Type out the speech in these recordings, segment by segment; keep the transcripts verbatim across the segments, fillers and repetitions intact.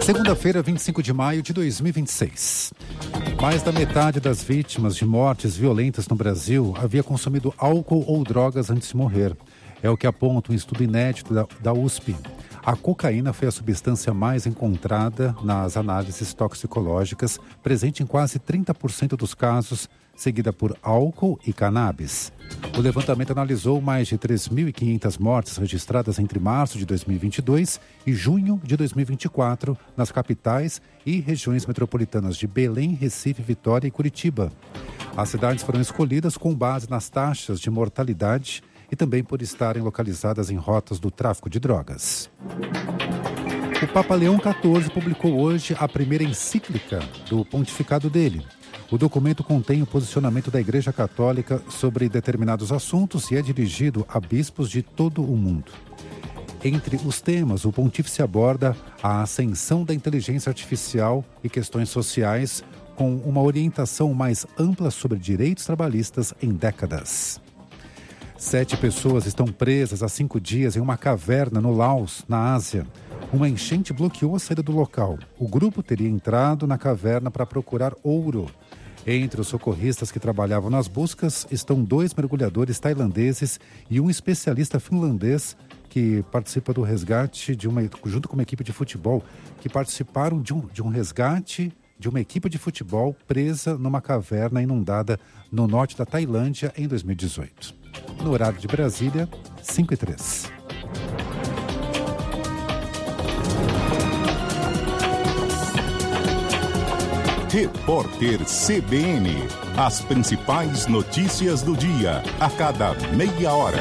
Segunda-feira, vinte e cinco de maio de dois mil e vinte e seis. Mais da metade das vítimas de mortes violentas no Brasil havia consumido álcool ou drogas antes de morrer. É o que aponta um estudo inédito da, da U S P. A cocaína foi a substância mais encontrada nas análises toxicológicas, presente em quase trinta por cento dos casos, seguida por álcool e cannabis. O levantamento analisou mais de três mil e quinhentas mortes registradas entre março de dois mil e vinte e dois e junho de dois mil e vinte e quatro nas capitais e regiões metropolitanas de Belém, Recife, Vitória e Curitiba. As cidades foram escolhidas com base nas taxas de mortalidade e também por estarem localizadas em rotas do tráfico de drogas. O Papa Leão quatorze publicou hoje a primeira encíclica do pontificado dele. O documento contém o posicionamento da Igreja Católica sobre determinados assuntos e é dirigido a bispos de todo o mundo. Entre os temas, o pontífice aborda a ascensão da inteligência artificial e questões sociais, com uma orientação mais ampla sobre direitos trabalhistas em décadas. Sete pessoas estão presas há cinco dias em uma caverna no Laos, na Ásia. Uma enchente bloqueou a saída do local. O grupo teria entrado na caverna para procurar ouro. Entre os socorristas que trabalhavam nas buscas estão dois mergulhadores tailandeses e um especialista finlandês que participa do resgate de uma, junto com uma equipe de futebol, que participaram de um, de um resgate de uma equipe de futebol presa numa caverna inundada no norte da Tailândia em dois mil e dezoito. No horário de Brasília, cinco e três. Repórter C B N. As principais notícias do dia, a cada meia hora.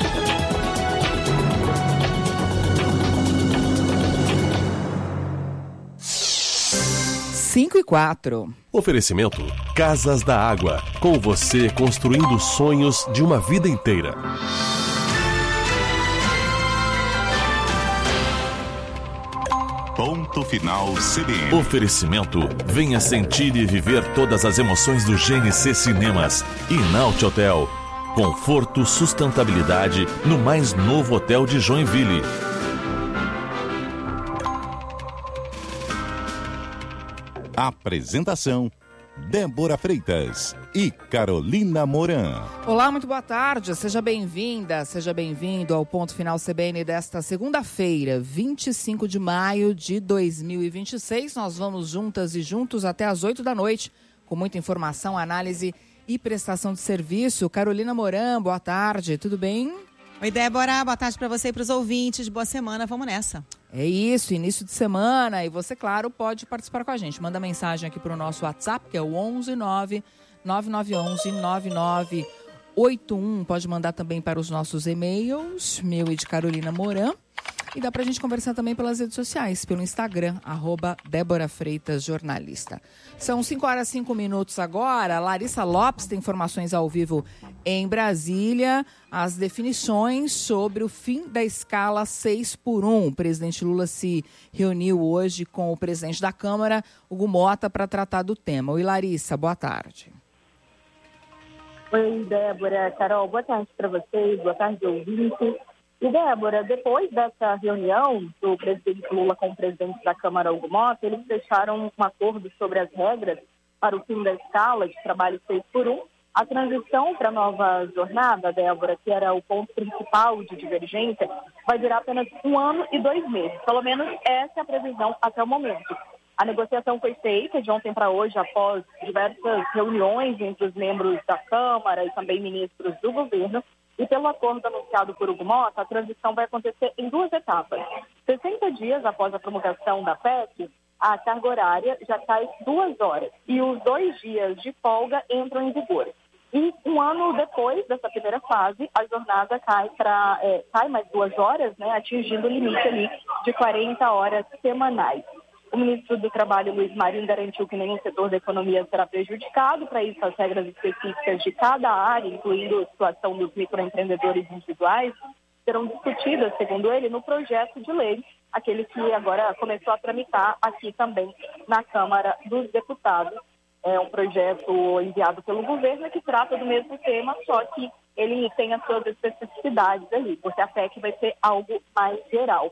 cinco e quatro. Oferecimento Casas da Água. Com você construindo sonhos de uma vida inteira. Ponto final C B N. Oferecimento. Venha sentir e viver todas as emoções do G N C Cinemas e Naut Hotel. Conforto, sustentabilidade no mais novo hotel de Joinville. Apresentação: Débora Freitas e Carolina Moran. Olá, muito boa tarde. Seja bem-vinda, seja bem-vindo ao Ponto Final C B N desta segunda-feira, vinte e cinco de maio de dois mil e vinte e seis. Nós vamos juntas e juntos até às oito da noite, com muita informação, análise e prestação de serviço. Carolina Moran, boa tarde, tudo bem? Oi, Débora, boa tarde para você e para os ouvintes. Boa semana, vamos nessa. É isso, início de semana, e você, claro, pode participar com a gente. Manda mensagem aqui para o nosso WhatsApp, que é o onze nove nove nove um um nove nove oito um. Pode mandar também para os nossos e-mails, meu e de Carolina Moran. E dá pra gente conversar também pelas redes sociais, pelo Instagram, arroba Débora Freitas Jornalista. São cinco horas e cinco minutos agora. Larissa Lopes tem informações ao vivo em Brasília. As definições sobre o fim da escala seis por um. O presidente Lula se reuniu hoje com o presidente da Câmara, Hugo Mota, para tratar do tema. Oi, Larissa, boa tarde. Oi, Débora, Carol, boa tarde para vocês, boa tarde, ouvintes. E, Débora, depois dessa reunião do presidente Lula com o presidente da Câmara, Hugo Mota, eles fecharam um acordo sobre as regras para o fim da escala de trabalho seis por um. A transição para a nova jornada, Débora, que era o ponto principal de divergência, vai durar apenas um ano e dois meses. Pelo menos essa é a previsão até o momento. A negociação foi feita de ontem para hoje, após diversas reuniões entre os membros da Câmara e também ministros do governo. E pelo acordo anunciado por Hugo Mota, a transição vai acontecer em duas etapas. sessenta dias após a promulgação da P E C, a carga horária já cai duas horas e os dois dias de folga entram em vigor. E um ano depois dessa primeira fase, a jornada cai, pra, é, cai mais duas horas, né, atingindo o limite ali de quarenta horas semanais. O ministro do Trabalho, Luiz Marinho, garantiu que nenhum setor da economia será prejudicado. Para isso, as regras específicas de cada área, incluindo a situação dos microempreendedores individuais, serão discutidas, segundo ele, no projeto de lei, aquele que agora começou a tramitar aqui também na Câmara dos Deputados. É um projeto enviado pelo governo que trata do mesmo tema, só que ele tem as suas especificidades ali, porque a P E C vai ser algo mais geral.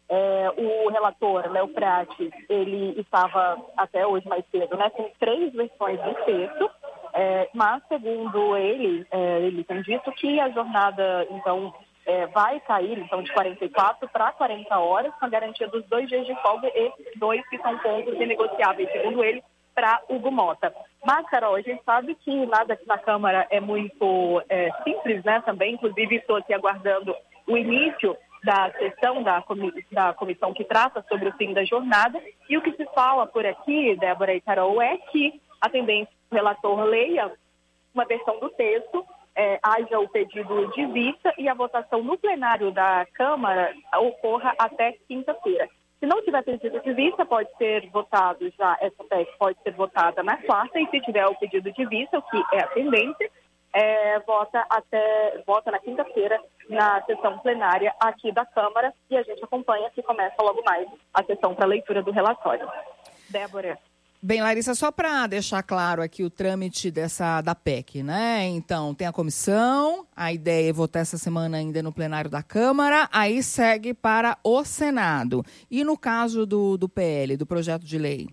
É, o relator, Léo Prates, ele estava até hoje mais cedo, né, com três versões do texto, é, mas segundo ele, é, ele tem dito que a jornada, então, é, vai cair então, de quarenta e quatro para quarenta horas, com a garantia dos dois dias de folga, esses dois que são pontos inegociáveis, segundo ele, para Hugo Mota. Mas, Carol, a gente sabe que nada aqui na Câmara é muito é, simples, né, também, inclusive estou aqui aguardando o início da sessão da, comi- da comissão que trata sobre o fim da jornada. E o que se fala por aqui, Débora e Carol, é que a tendência do relator leia uma versão do texto, é, haja o pedido de vista e a votação no plenário da Câmara ocorra até quinta-feira. Se não tiver pedido de vista, pode ser votado já, essa P E C pode ser votada na quarta, e se tiver o pedido de vista, o que é a tendência, É, vota até vota na quinta-feira na sessão plenária aqui da Câmara, e a gente acompanha que começa logo mais a sessão para leitura do relatório. Débora. Bem, Larissa, só para deixar claro aqui o trâmite dessa da P E C, né? Então, tem a comissão, a ideia é votar essa semana ainda no plenário da Câmara, aí segue para o Senado. E no caso do, do P L, do projeto de lei?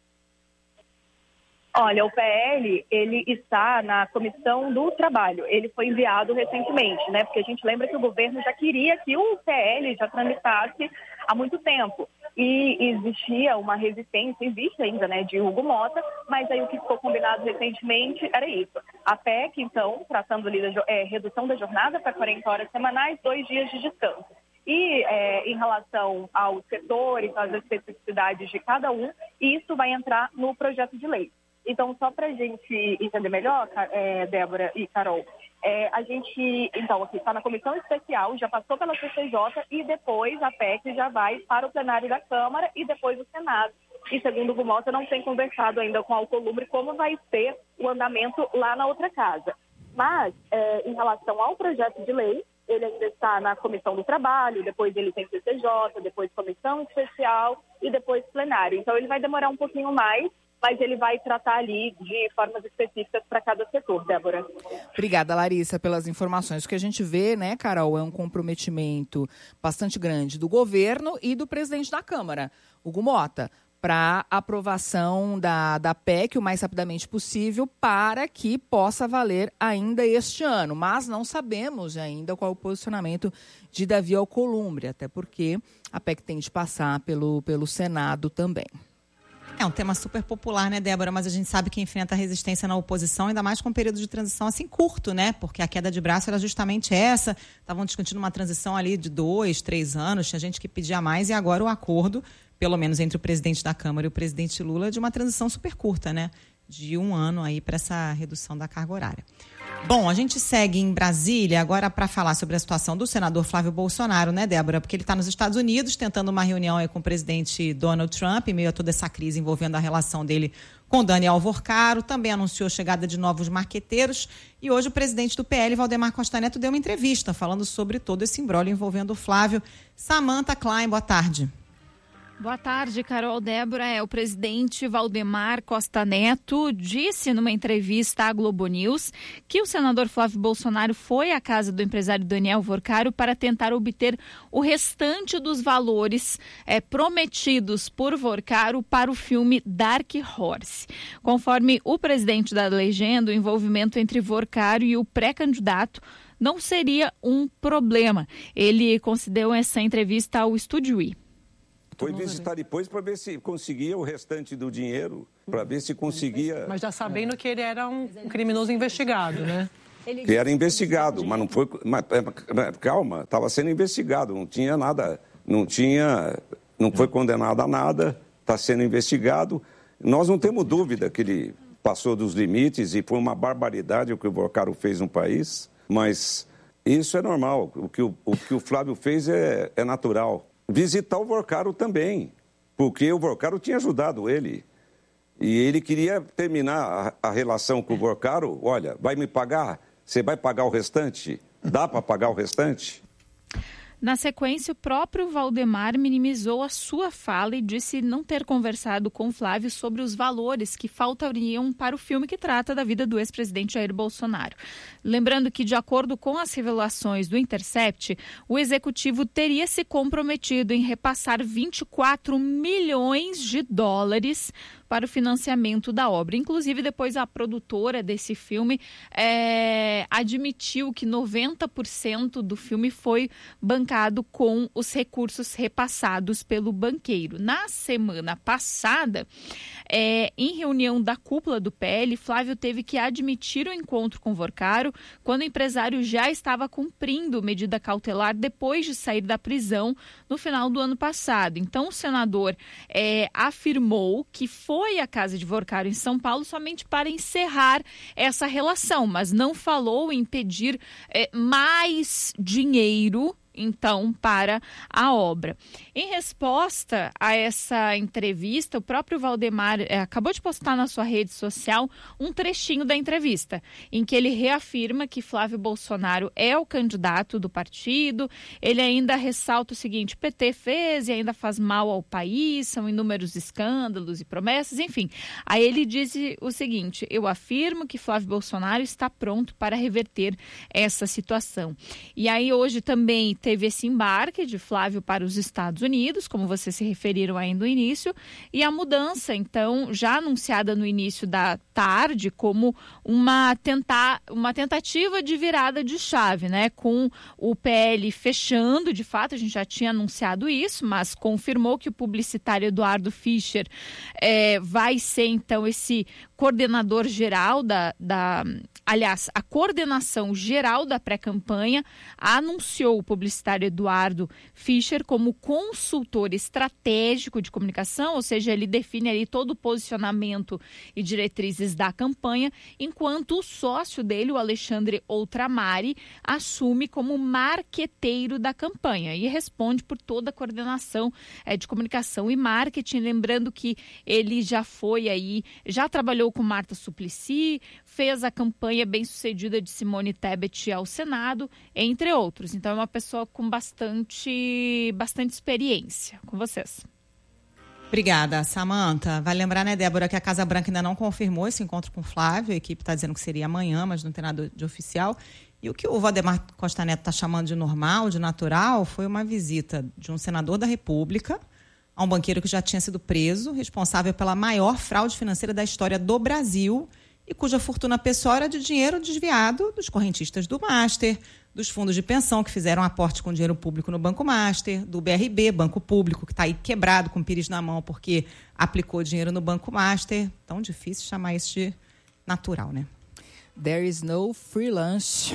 Olha, o P L, ele está na Comissão do Trabalho. Ele foi enviado recentemente, né? Porque a gente lembra que o governo já queria que o P L já tramitasse há muito tempo. E existia uma resistência, existe ainda, né, de Hugo Mota, mas aí o que ficou combinado recentemente era isso. A P E C, então, tratando ali da é, redução da jornada para quarenta horas semanais, dois dias de descanso. E é, em relação aos setores, às especificidades de cada um, isso vai entrar no projeto de lei. Então, só para a gente entender melhor, é, Débora e Carol, é, a gente, então, aqui está na comissão especial, já passou pela C C J e depois a P E C já vai para o plenário da Câmara e depois o Senado. E, segundo o Mota, não tem conversado ainda com a Alcolumbre como vai ser o andamento lá na outra casa. Mas, é, em relação ao projeto de lei, ele ainda está na Comissão do Trabalho, depois ele tem C C J, depois Comissão Especial e depois plenário. Então, ele vai demorar um pouquinho mais, mas ele vai tratar ali de formas específicas para cada setor, Débora. Obrigada, Larissa, pelas informações. O que a gente vê, né, Carol, é um comprometimento bastante grande do governo e do presidente da Câmara, Hugo Mota, para aprovação da, da P E C o mais rapidamente possível para que possa valer ainda este ano. Mas não sabemos ainda qual é o posicionamento de Davi Alcolumbre, até porque a P E C tem de passar pelo, pelo Senado também. É um tema super popular, né, Débora? Mas a gente sabe que enfrenta resistência na oposição, ainda mais com um período de transição assim curto, né? Porque a queda de braço era justamente essa. Estavam discutindo uma transição ali de dois, três anos, tinha gente que pedia mais, e agora o acordo, pelo menos entre o presidente da Câmara e o presidente Lula, de uma transição super curta, né? De um ano aí para essa redução da carga horária. Bom, a gente segue em Brasília agora para falar sobre a situação do senador Flávio Bolsonaro, né, Débora? Porque ele está nos Estados Unidos tentando uma reunião aí com o presidente Donald Trump, em meio a toda essa crise envolvendo a relação dele com Daniel Alvorcaro. Também anunciou a chegada de novos marqueteiros. E hoje o presidente do P L, Valdemar Costa Neto, deu uma entrevista falando sobre todo esse imbróglio envolvendo o Flávio. Samantha Klein, boa tarde. Boa tarde, Carol. Débora. É, o presidente Valdemar Costa Neto disse numa entrevista à Globo News que o senador Flávio Bolsonaro foi à casa do empresário Daniel Alvorcaro para tentar obter o restante dos valores é, prometidos por Alvorcaro para o filme Dark Horse. Conforme o presidente da legenda, o envolvimento entre Alvorcaro e o pré-candidato não seria um problema. Ele concedeu essa entrevista ao Estúdio I. Foi visitar depois para ver se conseguia o restante do dinheiro, para ver se conseguia... Mas já sabendo que ele era um criminoso investigado, né? Que era investigado, mas não foi... Mas, calma, estava sendo investigado, não tinha nada, não tinha... Não foi condenado a nada, está sendo investigado. Nós não temos dúvida que ele passou dos limites e foi uma barbaridade o que o Alvorcaro fez no país, mas isso é normal, o que o, o, que o Flávio fez é, é natural. Visitar o Alvorcaro também, porque o Alvorcaro tinha ajudado ele. E ele queria terminar a, a relação com o Alvorcaro. Olha, vai me pagar? Você vai pagar o restante? Dá para pagar o restante? Na sequência, o próprio Valdemar minimizou a sua fala e disse não ter conversado com Flávio sobre os valores que faltariam para o filme que trata da vida do ex-presidente Jair Bolsonaro. Lembrando que, de acordo com as revelações do Intercept, o executivo teria se comprometido em repassar vinte e quatro milhões de dólares para o financiamento da obra. Inclusive, depois a produtora desse filme é, admitiu que noventa por cento do filme foi bancado com os recursos repassados pelo banqueiro. Na semana passada, é, em reunião da cúpula do P L, Flávio teve que admitir o encontro com Vorcaro quando o empresário já estava cumprindo medida cautelar depois de sair da prisão no final do ano passado. Então, o senador é, afirmou que foi Foi à casa de Vorcaro em São Paulo somente para encerrar essa relação, mas não falou em pedir é, mais dinheiro, então, para a obra. Em resposta a essa entrevista, o próprio Valdemar é, acabou de postar na sua rede social um trechinho da entrevista, em que ele reafirma que Flávio Bolsonaro é o candidato do partido. Ele ainda ressalta o seguinte: P T fez e ainda faz mal ao país, são inúmeros escândalos e promessas, enfim. Aí ele diz o seguinte: eu afirmo que Flávio Bolsonaro está pronto para reverter essa situação. E aí hoje também teve esse embarque de Flávio para os Estados Unidos, como vocês se referiram aí no início, e a mudança, então, já anunciada no início da tarde como uma, tenta... uma tentativa de virada de chave, né? Com o P L fechando, de fato, a gente já tinha anunciado isso, mas confirmou que o publicitário Eduardo Fischer é, vai ser, então, esse coordenador geral da, da... Aliás, a coordenação geral da pré-campanha anunciou o publicitário Eduardo Fischer como consultor estratégico de comunicação, ou seja, ele define ali todo o posicionamento e diretrizes da campanha, enquanto o sócio dele, o Alexandre Outramari, assume como marqueteiro da campanha e responde por toda a coordenação é, de comunicação e marketing. Lembrando que ele já foi aí, já trabalhou com Marta Suplicy, fez a campanha bem-sucedida de Simone Tebet ao Senado, entre outros. Então, é uma pessoa com bastante, bastante experiência. Com vocês. Obrigada, Samantha. Vai lembrar, né, Débora, que a Casa Branca ainda não confirmou esse encontro com o Flávio. A equipe está dizendo que seria amanhã, mas não tem nada de oficial. E o que o Valdemar Costa Neto está chamando de normal, de natural, foi uma visita de um senador da República a um banqueiro que já tinha sido preso, responsável pela maior fraude financeira da história do Brasil, e cuja fortuna pessoal era de dinheiro desviado dos correntistas do Master, dos fundos de pensão que fizeram aporte com dinheiro público no Banco Master, do B R B, Banco Público, que está aí quebrado com o pires na mão porque aplicou dinheiro no Banco Master. Tão difícil chamar isso de natural, né? There is no free lunch.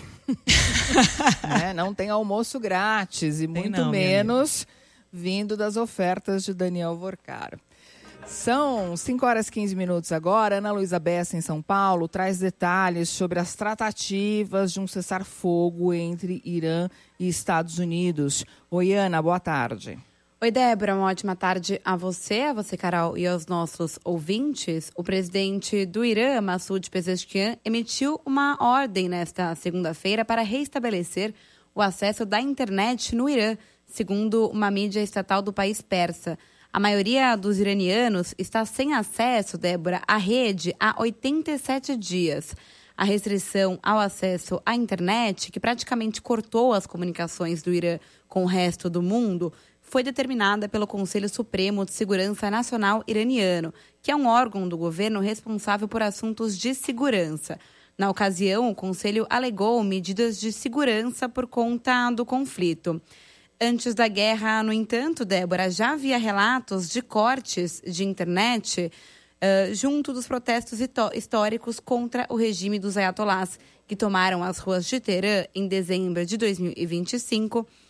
É, não tem almoço grátis e tem muito não, menos vindo das ofertas de Daniel Vorcaro. São cinco horas e quinze minutos agora. Ana Luísa Bessa, em São Paulo, traz detalhes sobre as tratativas de um cessar-fogo entre Irã e Estados Unidos. Oi, Ana, boa tarde. Oi, Débora, uma ótima tarde a você, a você, Carol, e aos nossos ouvintes. O presidente do Irã, Massoud Pezeshkian, emitiu uma ordem nesta segunda-feira para restabelecer o acesso da internet no Irã, segundo uma mídia estatal do país persa. A maioria dos iranianos está sem acesso, Débora, à rede há oitenta e sete dias. A restrição ao acesso à internet, que praticamente cortou as comunicações do Irã com o resto do mundo, foi determinada pelo Conselho Supremo de Segurança Nacional iraniano, que é um órgão do governo responsável por assuntos de segurança. Na ocasião, o Conselho alegou medidas de segurança por conta do conflito. Antes da guerra, no entanto, Débora, já havia relatos de cortes de internet uh, junto dos protestos históricos contra o regime dos ayatolás, que tomaram as ruas de Teherã em dezembro de dois mil e vinte e cinco